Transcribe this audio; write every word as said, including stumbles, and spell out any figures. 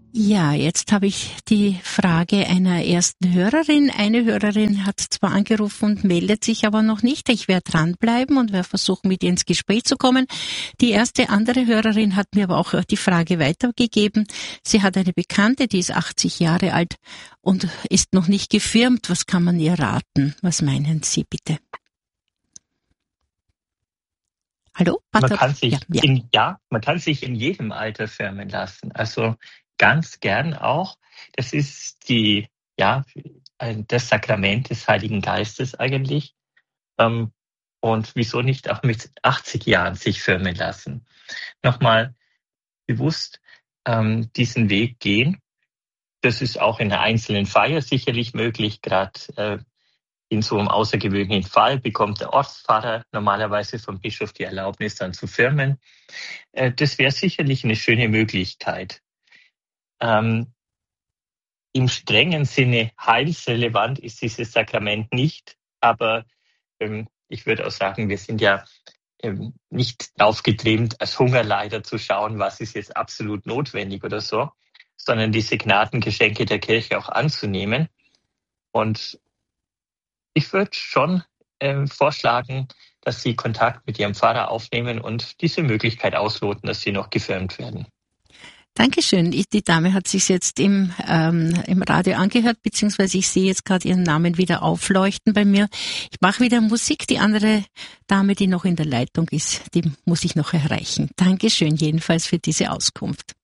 Ja, jetzt habe ich die Frage einer ersten Hörerin. Eine Hörerin hat zwar angerufen und meldet sich aber noch nicht. Ich werde dranbleiben und werde versuchen, mit ihr ins Gespräch zu kommen. Die erste andere Hörerin hat mir aber auch die Frage weitergegeben. Sie hat eine Bekannte, die ist achtzig Jahre alt und ist noch nicht gefirmt. Was kann man ihr raten? Was meinen Sie bitte? Hallo? Man kann sich ja, ja. in, ja, man kann sich in jedem Alter firmen lassen. Also ganz gern auch. Das ist die, ja, das Sakrament des Heiligen Geistes eigentlich. Ähm, und wieso nicht auch mit achtzig Jahren sich firmen lassen? Nochmal bewusst ähm, diesen Weg gehen. Das ist auch in einer einzelnen Feier sicherlich möglich. Gerade äh, in so einem außergewöhnlichen Fall bekommt der Ortspfarrer normalerweise vom Bischof die Erlaubnis, dann zu firmen. Äh, das wäre sicherlich eine schöne Möglichkeit. Ähm, Im strengen Sinne heilsrelevant ist dieses Sakrament nicht, aber ähm, ich würde auch sagen, wir sind ja ähm, nicht darauf getrimmt, als Hungerleider zu schauen, was ist jetzt absolut notwendig oder so, sondern diese Gnadengeschenke der Kirche auch anzunehmen. Und ich würde schon äh, vorschlagen, dass Sie Kontakt mit Ihrem Pfarrer aufnehmen und diese Möglichkeit ausloten, dass Sie noch gefirmt werden. Dankeschön. Ich, die Dame hat sich jetzt im, ähm, im Radio angehört, beziehungsweise ich sehe jetzt gerade ihren Namen wieder aufleuchten bei mir. Ich mache wieder Musik. Die andere Dame, die noch in der Leitung ist, die muss ich noch erreichen. Dankeschön jedenfalls für diese Auskunft.